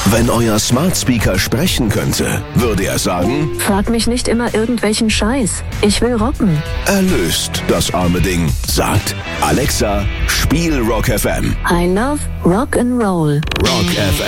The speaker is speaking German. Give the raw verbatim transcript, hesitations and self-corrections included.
Wenn euer Smart Speaker sprechen könnte, würde er sagen: Frag mich nicht immer irgendwelchen Scheiß. Ich will rocken. Erlöst das arme Ding. Sagt: Alexa, spiel Rock F M. I love Rock and Roll. Rock F